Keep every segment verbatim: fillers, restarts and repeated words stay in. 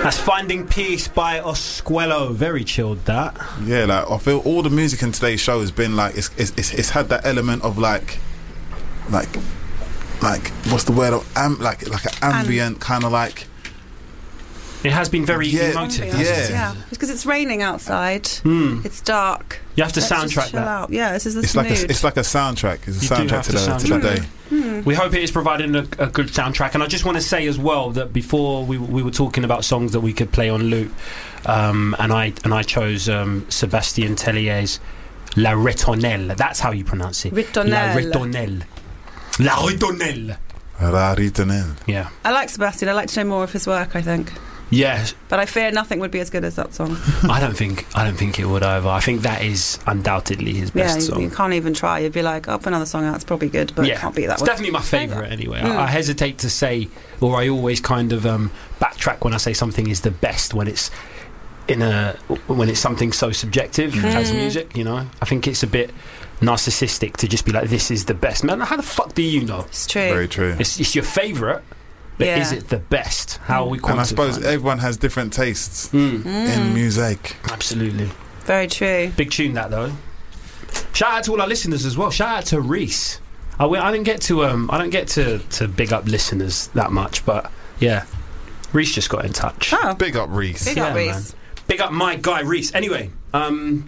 That's Finding Peace by Osquello. Very chilled, that. Yeah, like I feel all the music in today's show has been like it's it's it's, it's had that element of like like like what's the word of am like like an ambient kind of like. It has been very Yeah, emotive. yeah. hasn't it? Yeah, because it's raining outside. Mm. It's dark. You have to Let's just soundtrack chill that. out. Yeah, this is the It's like mood. a, it's like a soundtrack. It's a You do soundtrack have to to the, to the soundtrack. day. Hmm. We hope it is providing a, a good soundtrack. And I just want to say as well that before we we were talking about songs that we could play on loop, um, and I and I chose um, Sébastien Tellier's La Ritournelle. That's how you pronounce it. Ritournelle. La Ritournelle. La Ritournelle. La Ritournelle. Yeah. I like Sebastian. I'd like to know more of his work, I think. Yeah. But I fear nothing would be as good as that song. I don't think I don't think it would either. I think that is undoubtedly his Yeah, best you, song. you can't even try. You'd be like, oh, put another song out. It's probably good, but yeah, it can't be that it's one. definitely my favourite anyway. Mm. I, I hesitate to say, or I always kind of um, backtrack when I say something is the best when it's in a when it's something so subjective Mm. as music. You know, I think it's a bit narcissistic to just be like, this is the best. Man, how the fuck do you know? It's true. Very true. It's, it's your favourite, but Yeah. is it the best? How are we quantifying And I suppose it? everyone has different tastes Mm. in music. Absolutely. Very true. Big tune that though. Shout out to all our listeners as well. Shout out to Reese. I, I didn't get to um I don't get to, to big up listeners that much, but yeah, Reese just got in touch. Oh, Big up Reese. big Yeah, up, Reese. Big up my guy Reese. Anyway, um,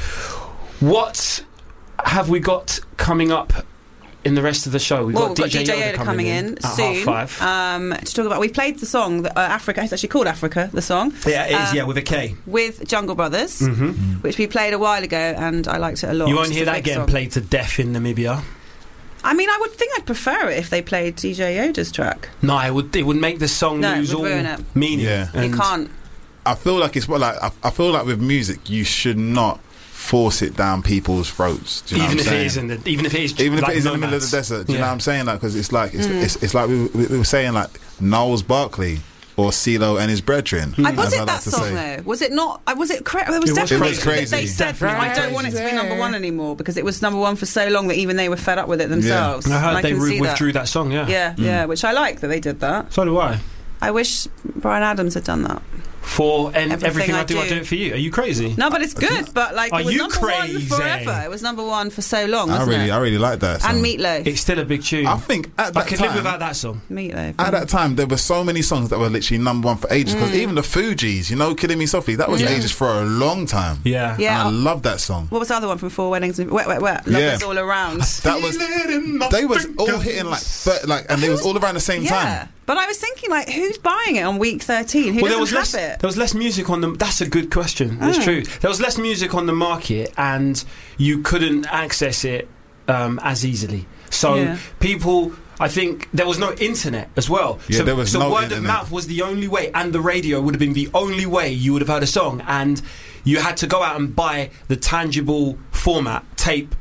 what have we got coming up in the rest of the show? We've Well, got, we've got D J, Yoda coming in, at soon half five. Um, to talk about. We've played the song that, uh, Africa. It's actually called Africa. The song yeah, it is. um, yeah, with a K. with Jungle Brothers, Mm-hmm. which we played a while ago, and I liked it a lot. You won't It's hear a that big getting song. played to death in Namibia. I mean, I would think I'd prefer it if they played D J Yoda's track. No, it would. It would make the song No, it lose would all ruin it. meaning. Yeah. You And can't. I feel like it's what like I, I feel like with music you should not force it down people's throats. Do you know even what if I'm it saying? is in the, even if it is, Even if like it is in the middle of nomads. the desert, do you Yeah. know what I'm saying? Like, because it's like it's, Mm. it's it's like we, we, we were saying like Gnarls Barkley or CeeLo and his brethren. I, was as it I that like to song say. though? Was it not? I was it. Cra- there was It was definitely. crazy. They said, Definitely "I don't want it to be number one anymore" because it was number one for so long that even they were fed up with it themselves. I heard And they can re- see withdrew that. that. song. Yeah. Yeah, yeah, which I like that they did that. So do I. I wish Bryan Adams had done that. For and Everything everything, I, I do, I do. do it for you. Are you crazy? No, but it's good. But like, Are it was you number crazy? one forever. It was number one for so long, I wasn't really it? I really like that song. And Meatloaf. It's still a big tune. I think at I that could time, live without that song. Meatloaf. At that time, there were so many songs that were literally number one for ages. Because Mm. even the Fugees, you know, "Killing Me Softly," that was Yeah. ages for a long time. Yeah. Yeah. And I love that song. What was the other one from Four Weddings? and- Wet, wet, wet. Love Yeah. is all around. That was they was all hitting like thir- like, and they was all around the same Yeah. time. But I was thinking, like, who's buying it on week thirteen? Who Well, there doesn't was have less. it? There was less music on the. That's a good question. That's Mm. true. There was less music on the market, and you couldn't access it um, as easily. So Yeah. people. I think there was no internet as well. Yeah, so there was so no word internet. of mouth was the only way, and the radio would have been the only way you would have heard a song, and you had to go out and buy the tangible format tape.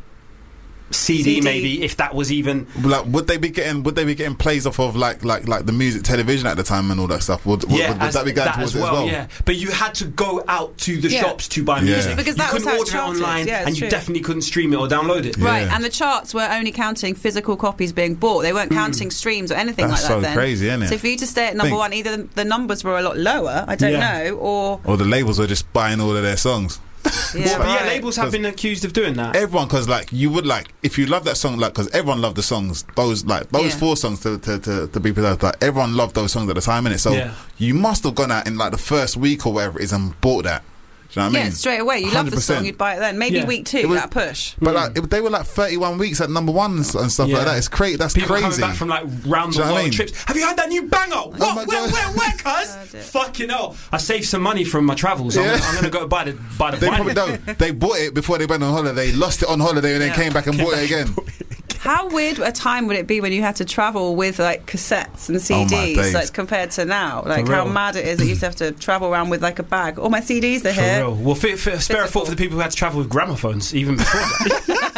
C D, C D. maybe, if that was even. Like, would they be getting would they be getting plays off of like like like the music television at the time and all that stuff? Would, would, Yeah, would, would as- that be going that towards as it well, as well? Yeah, but you had to go out to the Yeah. shops to buy Yeah. music Because you that was couldn't how it order it charted. online, Yeah, it's and you true. definitely couldn't stream it or download it. Right, Yeah. and the charts were only counting physical copies being bought. They weren't counting streams or anything That's like that so then. crazy, isn't it? So for you to stay at number Think- one, either the, the numbers were a lot lower, I don't Yeah. know, or... Or the labels were just buying all of their songs. Yeah, But yeah, right. labels have been accused of doing that. Everyone, because like you would like if you love that song, like because everyone loved the songs. Those like those Yeah. four songs to to, to, to be preserved. Like everyone loved those songs at the time, innit? So Yeah. you must have gone out in like the first week or whatever it is and bought that. Do you know what I Yeah, mean? straight away. You love the one hundred percent. song, you'd buy it then. Maybe Yeah. week two, It was- that push. But like it, they were like thirty-one weeks at number one and, s- and stuff Yeah. like that. It's crazy. That's People crazy. coming back from like round Do the you know what I world mean? trips. Have you heard that new banger? What? my where, God. where, where, cuz? Oh, dear. Fucking hell! I saved some money from my travels. I'm, Yeah. gonna, I'm gonna go buy the buy the They probably vinyl. don't. They bought it before they went on holiday, lost it on holiday, and then Yeah. came back and bought it again. How weird a time would it be when you had to travel with like cassettes and Oh, C my Ds, days. like compared to now? Like For how real. mad it is that you used to have to travel around with like a bag. All my C Ds are For here. real. Well, f- f- spare a Physical. thought for the people who had to travel with gramophones even before that.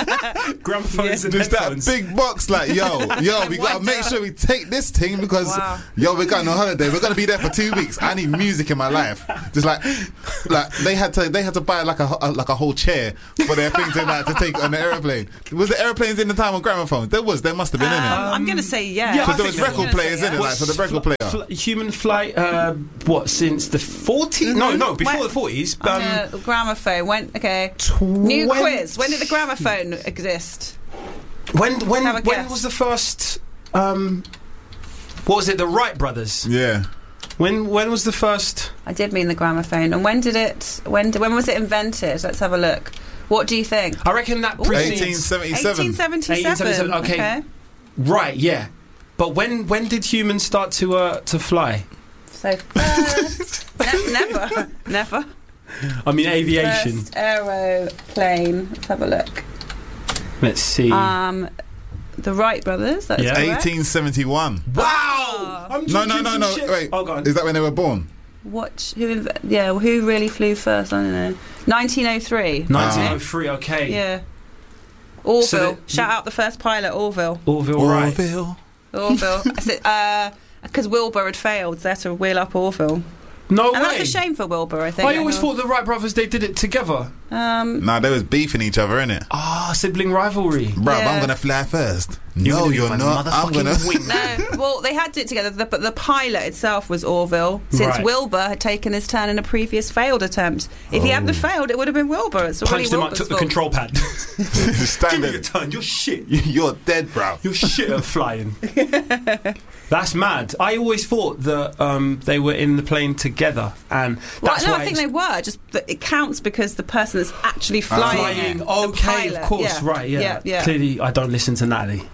Gramophones and Just that headphones. big box, like, yo, yo, we gotta make sure we take this thing because, Wow. yo, we're going on holiday. We're gonna be there for two weeks. I need music in my life. Just like, like they had to, they had to buy like a, a like a whole chair for their things in that to take on the airplane. Was there airplanes in the time of gramophones? There was. There must have been in Um, it. I'm going to say yeah. yeah, Because I there was think record I'm gonna players say in it, yeah. like for the record player. Fl- human flight, uh, what, since the forties? No, no, before When- the forties. I'm Um, gonna- gramophone. When? Okay. New quiz. When did the gramophone exist? When when Have a when guess. was the first? Um, what was it? The Wright brothers. Yeah. When when was the first? I did mean the gramophone. And when did it? When? Did, when was it invented? Let's have a look. What do you think? I reckon that Ooh. precedes. eighteen seventy-seven. eighteen seventy-seven. eighteen seventy-seven, okay. Right, yeah. But when when did humans start to uh, to fly? So first, ne- never, never. I mean, aviation. First aeroplane. Let's have a look. Let's see. Um, the Wright brothers. That's Yeah. correct. eighteen seventy-one. wow! I'm No, no, talking no, some no. shit. Wait. Oh, go on. Is that when they were born? What? Who? inv- Yeah. well, Who really flew first? I don't know. nineteen oh three. nineteen oh three. Okay. Yeah. Orville. So the- Shout out the first pilot, Orville. Orville Wright. Orville. Orville. I said, uh, because Wilbur had failed, they had to wheel up Orville. No And way. that's a shame for Wilbur, I think. I always thought the Wright brothers they did it together. Um, Nah, they was beefing each other, innit? Ah, sibling rivalry. Bruv, Yeah. I'm gonna fly first. You're no, gonna be you're my not. I'm motherfucking gonna. wing. no, well, they had to do it together, the, but the pilot itself was Orville, since Right. Wilbur had taken his turn in a previous failed attempt. If he hadn't Oh. failed, it would have been Wilbur. It's already Punched him up, Wilbur's took the fault. control pad. Give me your Standard. turn. You're shit. You're dead, bruv. You're shit at flying. That's mad. I always thought that um, they were in the plane together, and Well, that's no, why I think it's they were. Just that it counts because the person that's actually flying. flying. it, the Okay, pilot, of course, yeah. right? Yeah. yeah, yeah. Clearly, I don't listen to Natalie.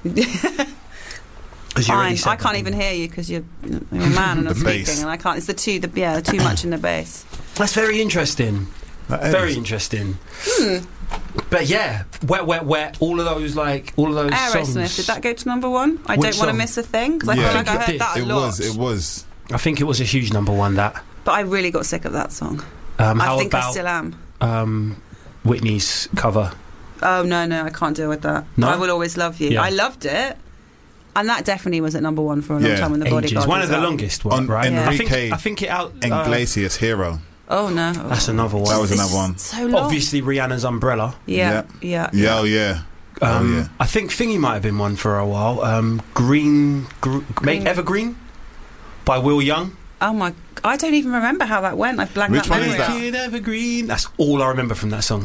'Cause you already Fine. said I can't that. even hear you because you're, you're a man and I'm The bass. speaking, and I can't. It's the two, the yeah, too much in the bass. That's very interesting. That is. Very interesting. Hmm. But yeah, wet, wet, wet. All of those, like all of those Aerosmith, songs. did that go to number one? I Which don't want to song? miss a thing because I Yeah. feel like I I think heard it that a It lot. was. It was. I think it was a huge number one. That. But I really got sick of that song. Um, I how think I about still am. um, Whitney's cover? Oh no, no, I can't deal with that. No? I Will Always Love You. Yeah. I loved it, and that definitely was at number one for a long Yeah. time when the Ages. Bodyguard One was of the out. longest one, On right? Yeah. I think Enrique I think it out. uh, Iglesias, Hero. Oh no, That's another one. That was It's another one. So long. Obviously, Rihanna's Umbrella. Yeah, yeah. Yeah, oh yeah. Um, oh yeah. I think Thingy might have been one for a while. Um, Green, gr- Green. Evergreen by Will Young. Oh my, I don't even remember how that went. I've blanked Which that one memory is that? out. Kid Evergreen. That's all I remember from that song.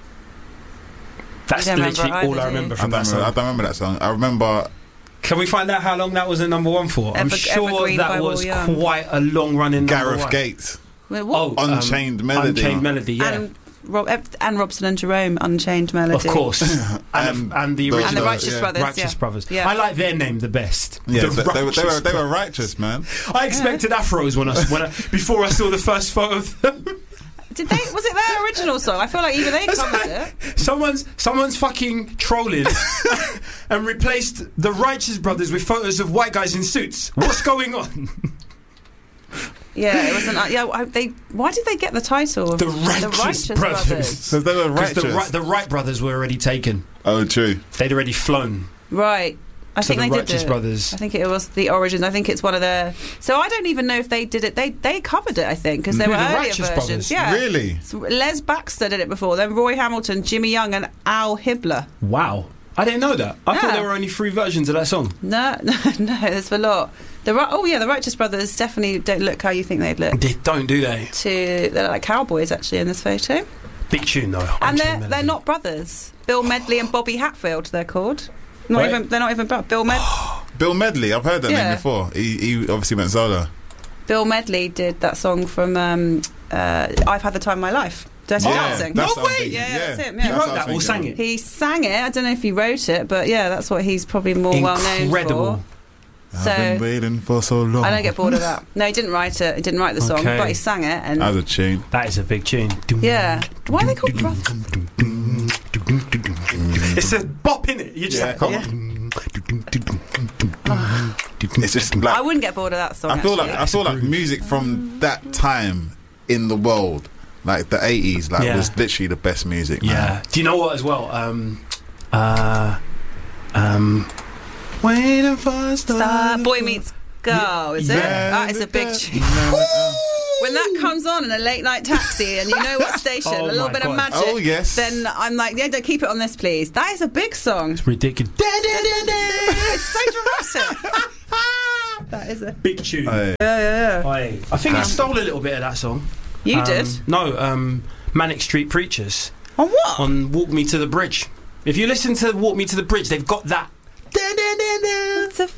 That's You don't remember literally either, all I do you? remember I from don't, that remember, I song. don't remember that song. I remember. Can we find out how long that was at number one for? I'm Ever- sure Evergreen by that Will was Young. quite a long running number Gareth one. Gates. Oh, Wait, what? um, Unchained Melody. Unchained Melody, yeah. And, Rob, and Robson and Jerome, Unchained Melody. Of course. and, And and the the- original And the Righteous yeah. Brothers. Righteous yeah. Brothers. Yeah. I like their name the best. Yeah, the they, they, were, they, Righteous were, they were Brothers. righteous, man. I expected afros when I, when I before I saw the first photo of them. Did they? Was it their original song? I feel like even they covered it. Someone's someone's fucking trolling and replaced the Righteous Brothers with photos of white guys in suits. What's going on? Yeah, it wasn't. Uh, yeah, I- they. Why did they get the title? of The Righteous Brothers. Because they were Because righteous. the, Wright- the Wright brothers were already taken. Oh, true. They'd already flown. Right. I So think the they Righteous did it. Brothers. I think it was the origin. I think it's one of their. So I don't even know if they did it. They they covered it. I think because there Who, were the earlier Righteous versions. Brothers? Yeah. Really? So Les Baxter did it before. Then Roy Hamilton, Jimmy Young, and Al Hibbler. Wow. I didn't know that. I thought Yeah. there were only three versions of that song. No, no, no. There's a lot. The Ri- oh yeah, the Righteous Brothers definitely don't look how you think they'd look. They don't, do they? To they're like cowboys actually in this photo, Big tune though. and Unchained they're Melody. they're not brothers. Bill Medley and Bobby Hatfield. They're called. Not Right. even. They're not even brothers. Bill Med. Bill Medley, I've heard that Yeah. name before. He, he obviously went solo. Bill Medley did that song from um, uh, I've Had the Time of My Life. Dirty Yeah, Dancing. that's No what I'm way! thinking. Yeah, yeah, that's him, He yeah. That's wrote what I that or was sang thinking. it. He sang it. I don't know if he wrote it, but yeah, that's what he's probably more well known Incredible. for. I've been So waiting for so long. I don't get bored of that. No, he didn't write it. He didn't write the song, Okay. but he sang it. And As a tune. That is a big tune. yeah, why are they called brothers? It's a bop in it. You just Yeah, like, come Yeah. on. It's just like I wouldn't get bored of that song. I feel actually. like I feel like music from that time in the world, like the eighties, like Yeah. was literally the best music. Man. Yeah. Do you know what as well? Um, Uh, um, waiting for a star. Star, Boy Meets Girl, is it? Yeah. That is a big tune. When that comes on in a late night taxi and you know what station, Oh a little my bit God. of magic, Oh, yes. then I'm like, yeah, don't keep it on this, please. That is a big song. It's ridiculous. It's so dramatic. That is a Big tune. Aye. yeah, yeah, yeah. Aye. I think I stole a little bit of that song. You Um, did No, um, Manic Street Preachers on what? on Walk Me to the Bridge. If you listen to Walk Me to the Bridge, they've got that. It's a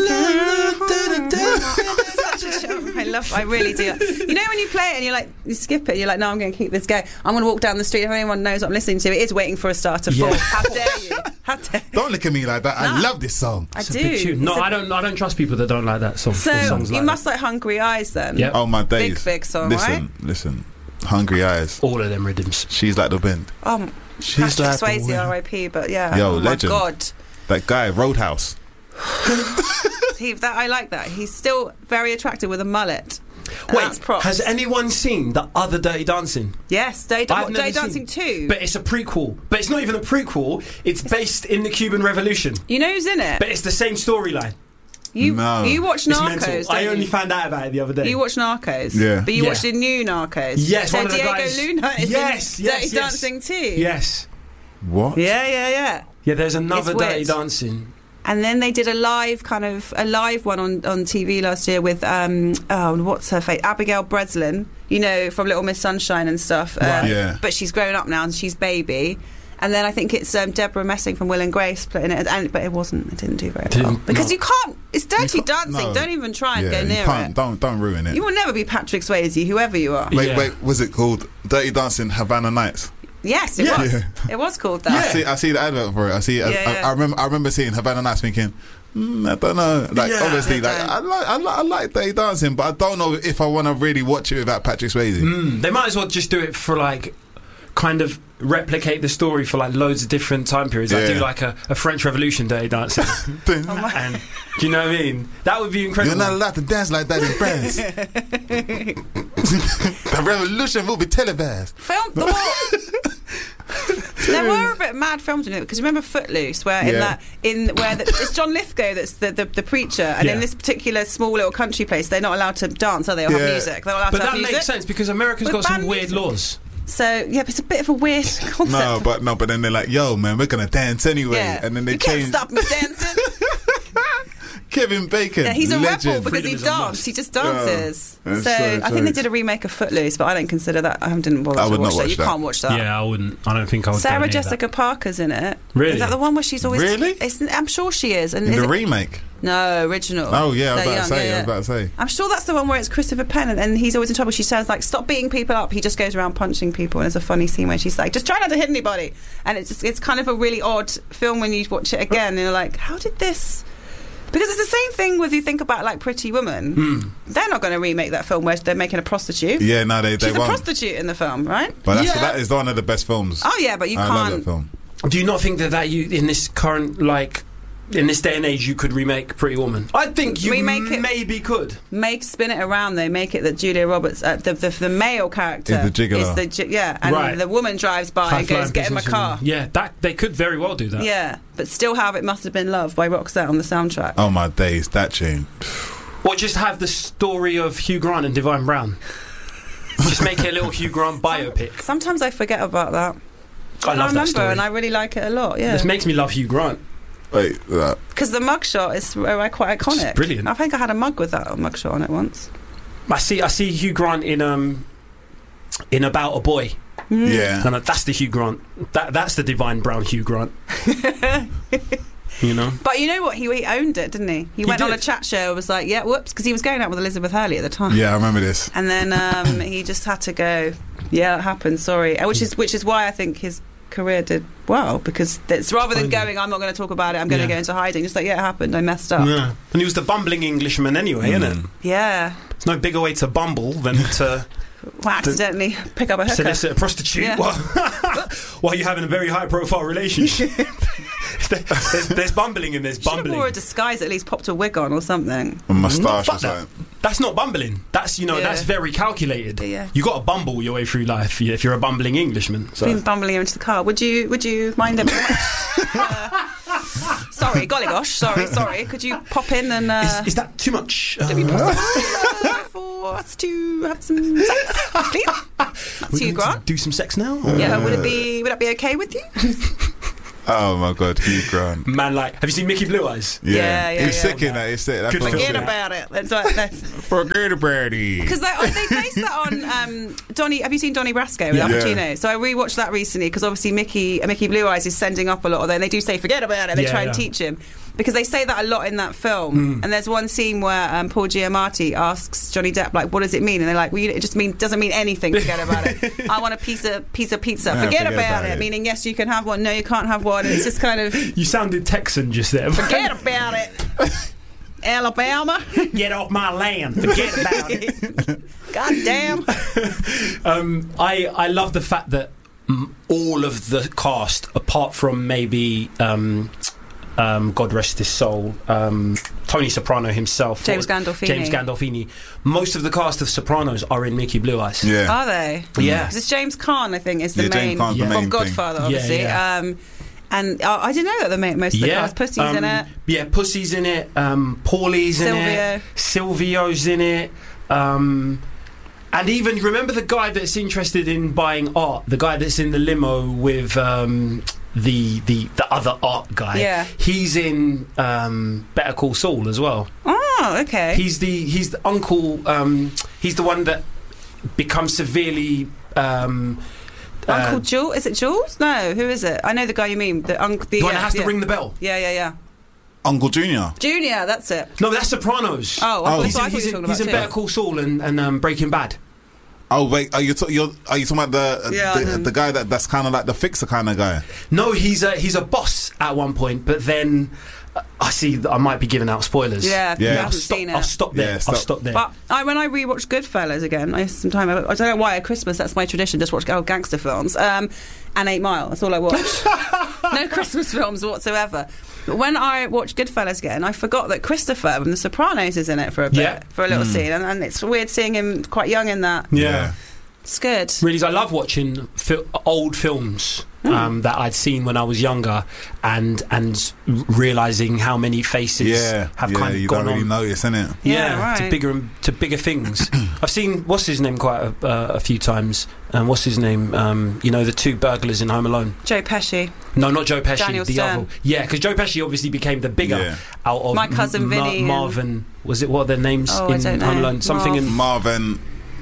such a show. I love. I really do. You know when you play it and you like you skip it, you're like, no, I'm going to keep this going. I'm going to walk down the street. If anyone knows what I'm listening to, it is Waiting for a Star to Fall. Yeah. How dare you? How dare you? Don't look at me like that. I No. love this song. I It's a do. big tune. No, It's a- I don't. I don't trust people that don't like that song. So or songs you like must like Hungry Eyes then. Yep. Oh my days. Big, big song, Listen, right? listen. Hungry Eyes. that. All of them rhythms. She's like the wind. Oh, She's Patrick like the Swayze, wind. R I P. But yeah. Yo, oh legend. my God. That guy, Roadhouse. He, that, I like that. He's still very attractive with a mullet. And Wait, that's props. has anyone seen the other Dirty Dancing? Yes, Day, I've what, never Day seen- Dancing two. But it's a prequel. But it's not even a prequel. It's based in the Cuban Revolution. You know who's in it? But it's the same storyline. You No. you watch It's Narcos, mental. don't I only you? found out about it the other day. You watch Narcos, Yeah. but you Yeah. watch the new Narcos. Yes, so one of the Diego guys- Luna is Yes, in yes, Dirty yes. Dancing too. Yes. What? Yeah, yeah, yeah. Yeah, there's another It's Dirty weird. Dancing. And then they did a live kind of a live one on, on T V last year with um oh what's her face Abigail Breslin, you know, from Little Miss Sunshine and stuff. Um, Right. Yeah. But she's grown up now and she's baby. And then I think it's um, Deborah Messing from Will and Grace playing it, and, but it wasn't. It didn't do very well Didn't- because no. you can't. It's Dirty You can't- Dancing. no. Don't even try and Yeah, go you near can't. it. Don't don't ruin it. You will never be Patrick Swayze, whoever you are. Wait, Yeah. wait. Was it called Dirty Dancing Havana Nights? Yes, it Yeah. was. Yeah. It was called that. I see. I see the advert for it. I see. I, Yeah, I, yeah. I remember. I remember seeing Havana Nights, thinking, mm, I don't know. Like Yeah. obviously, I like don't. I like I like I like Dirty Dancing, but I don't know if I want to really watch it without Patrick Swayze. Mm, they might as well just do it for like, kind of replicate the story for like loads of different time periods. Like Yeah. do like a, a French Revolution Dirty Dancing. Oh And do you know what I mean? That would be You're incredible. not allowed to dance like that in France. The revolution will be televised. Film. The what? There were a bit mad films in it because remember Footloose, where in Yeah. that in where the, it's John Lithgow that's the, the, the preacher, and Yeah. in this particular small little country place, they're not allowed to dance, are they? Or have Yeah. music. They're not allowed But to have that music. makes sense because America's With got some band weird music. laws. So yeah, but it's a bit of a weird concept. No, but no, but then they're like, "Yo, man, we're gonna dance anyway," yeah. and then they you change. can't stop me dancing. Kevin Bacon. Yeah, he's a legend. rebel because Freedom he is a dances. must. He just dances. Yeah, that's so so I think they jokes. did a remake of Footloose, but I don't consider that. I didn't bother I to would watch not that. watch You that. can't watch that. Yeah, I wouldn't. I don't think I would. go Sarah near Jessica Parker's in it. Really? Is that the one where she's always Really? It's, I'm sure she is. And In is the it- remake. no, original. Oh yeah, I was They're about young, to say. yeah, I yeah. was about to say. I'm sure that's the one where it's Christopher Penn and, and he's always in trouble. She says like, "Stop beating people up." He just goes around punching people, and there's a funny scene where she's like, "Just try not to hit anybody." And it's just, it's kind of a really odd film when you watch it again, and you're like, "How did this?" Because it's the same thing with you think about like Pretty Woman. Mm. They're not going to remake that film where they're making a prostitute. Yeah, no, they they She's a won't. prostitute in the film, right? But that's, Yeah. that is one of the best films. Oh yeah, but you I love that can't. film. Do you not think that that you in this current like in this day and age you could remake Pretty Woman? I think you Remake it? maybe could. Make spin it around though. Make it that Julia Roberts, uh, the, the the male character, Is the gigolo. is the gi- yeah, and Right. the woman drives by and High-flying goes, "Get in my businesswoman. car." Yeah, that they could very well do that. Yeah, but still have "It Must Have Been Love" by Roxette on the soundtrack. Oh my days, that tune. Or just have the story of Hugh Grant and Divine Brown. Just make it a little Hugh Grant biopic. Sometimes I forget about that. I love that remember, story. and I really like it a lot. Yeah, uh, This makes me love Hugh Grant. Wait, that. because the mugshot is uh, quite iconic. It's brilliant. I think I had a mug with that mugshot on it once. I see. I see Hugh Grant in um in About a Boy, Mm. Yeah. and that's the Hugh Grant. That that's the Divine Brown Hugh Grant. You know. But you know what? He, he owned it, didn't he? He, He went on a did. chat show and was like, "Yeah, whoops," because he was going out with Elizabeth Hurley at the time. Yeah, I remember this. And then um, he just had to go. Yeah, it happened. Sorry, Uh, which is which is why I think his career did well, because it's rather than Finally. going, "I'm not going to talk about it. I'm going to Yeah. go into hiding." Just like, yeah, it happened. I messed up. Yeah. And he was the bumbling Englishman anyway, isn't it? Mm. Yeah. There's no bigger way to bumble than to Well, accidentally pick up a hooker. solicit a prostitute Yeah. while, while you're having a very high profile relationship. there's, there's bumbling and there's Should have bumbling. wore a disguise, at least popped a wig on or something. A moustache Fuck or that. something. That's not bumbling. That's, you know, Yeah. that's very calculated. Yeah. You got to bumble your way through life if you're a bumbling Englishman. So. Been bumbling into the car. Would you Would you mind them? uh, sorry, golly gosh. Sorry, sorry. Could you pop in and uh, Is, is that too much? would it be Uh, possible uh, for us to have some sex, please? That's we're you, going to Grant. do some sex now? Yeah. Would it be Would that be okay with you? Oh my God, Hugh Grant. Man, like, have you seen Mickey Blue Eyes? Yeah, Yeah, yeah, he's yeah. sick in that. He's sick. That's Good what film. I'm Forget saying. about it. That's right. That's Forget about it. because they, they based that on um, Donnie. Have you seen Donnie Brasco with Yeah. Al Pacino? So I rewatched that recently because obviously Mickey Mickey Blue Eyes is sending up a lot of them. And they do say forget about it. They Yeah, try and yeah. teach him because they say that a lot in that film. And there's one scene where um, Paul Giamatti asks Johnny Depp like, "What does it mean?" And they're like, "Well, it just mean doesn't mean anything. Forget about it. I want a piece of piece of pizza. Yeah, forget, forget about, about it. it. Meaning yes, you can have one. No, you can't have one. And it's just kind of You sounded Texan just there. forget about it. Alabama. Get off my land. Forget about it. God damn. Um, I, I love the fact that mm, all of the cast, apart from maybe um, um, God rest his soul, um, Tony Soprano himself, James or- Gandolfini. James Gandolfini, most of the cast of Sopranos are in Mickey Blue Eyes. Yeah. Are they? Yeah. Because it's James Caan, I think, is the Yeah, James main, Caan's the from main thing. Godfather, Yeah, obviously. yeah. Um, and uh, I didn't know that the main, most of the Yeah, cast. Pussy's um, in it. Yeah, Pussy's in it. Um, Paulie's in it. Silvio's in it. Um, and even remember the guy that's interested in buying art, the guy that's in the limo with um, the the the other art guy. Yeah. He's in um, Better Call Saul as well. Oh, okay. He's the he's the uncle. Um, he's the one that becomes severely. Um, Uncle uh, Jules? Is it Jules? No, who is it? I know the guy you mean. The uncle. The, the one yeah, that has yeah. to ring the bell. Yeah, yeah, yeah. Uncle Junior. Junior, that's it. No, that's Sopranos. Oh, I Oh. thought, He's I in, thought he's you were in, talking he's in about Better too. Call Saul and, and um, Breaking Bad. Oh wait, are you t- you're, are you talking about the Yeah, the, um, the guy that that's kind of like the fixer kind of guy? No, he's a he's a boss at one point, but then uh, I see that I might be giving out spoilers. Yeah, if Yeah. you I'll haven't stop. seen it. I'll stop there. Yeah, I'll stop. stop there. But I, when I rewatched Goodfellas again, I some time. I don't know why at Christmas that's my tradition. Just watch old gangster films. Um, and Eight Mile. That's all I watch. No Christmas films whatsoever. But when I watched Goodfellas again, I forgot that Christopher from The Sopranos is in it for a bit, Yeah. for a little scene, and, and it's weird seeing him quite young in that. yeah. It's good. Really, I love watching fil- old films um, that I'd seen when I was younger, and and realizing how many faces Yeah, have yeah, kind of you gone don't really on. notice, innit? Yeah, Yeah, to right. bigger and to bigger things. I've seen what's his name quite a, uh, a few times. Um, what's his name? Um, you know, the two burglars in Home Alone. Joe Pesci, No, not Joe Pesci. Daniel the Stern. other. Yeah, because Joe Pesci obviously became the bigger Yeah. out of My Cousin M- Ma- Vinny and- Marvin. Was it what are their names Oh, I in don't Home know. Alone? Something Marv. in. Marvin.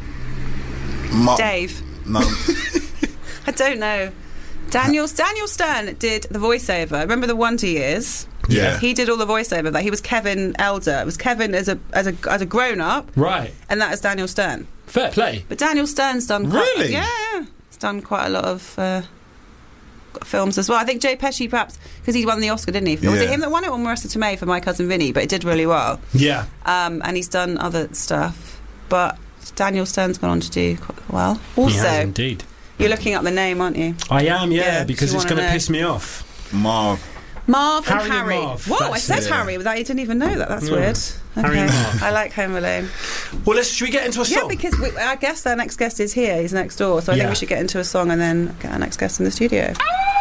Mar- Dave. No. I don't know. Daniel Daniel Stern did the voiceover. Remember the Wonder Years? Yeah. He did all the voiceover. That he was Kevin Elder. It was Kevin as a as a as a grown up, Right. and that is Daniel Stern. Fair play. But Daniel Stern's done quite, Really? yeah, yeah. He's done quite a lot of uh, films as well. I think Joe Pesci perhaps because he won the Oscar, didn't he? Was it Yeah. him that won it or Marissa Tomei for My Cousin Vinny? But it did really well. Yeah. Um, and he's done other stuff. But Daniel Stern's gone on to do quite well. Also, He has indeed. you're looking up the name, aren't you? I am, yeah, Yeah, because so you it's wanna going to know. piss me off. Marv. Marv and Harry and Harry. Marv, Whoa, I that's said it. Harry, but I didn't even know that. That's Yeah. weird. Harry and Okay. Marv. I like Home Alone. Well, let's. Should we get into a Yeah, song? because we, I guess our next guest is here. He's next door, so I Yeah. think we should get into a song and then get our next guest in the studio.